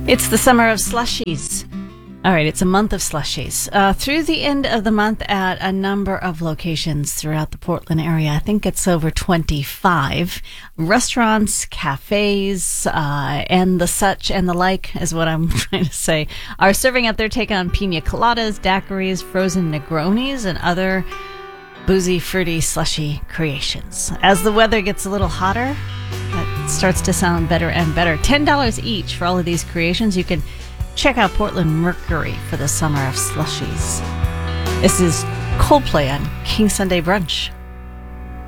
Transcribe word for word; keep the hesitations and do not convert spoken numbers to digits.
It's the summer of slushies. All right, it's a month of slushies. Uh, through the end of the month at a number of locations throughout the Portland area, I think it's over twenty-five restaurants, cafes, uh, and the such and the like is what I'm trying to say, are serving up their take on pina coladas, daiquiris, frozen Negronis, and other boozy, fruity, slushy creations. As the weather gets a little hotter, that starts to sound better and better. ten dollars each for all of these creations. You can check out Portland Mercury for the summer of slushies. This is Coldplay on King Sunday Brunch.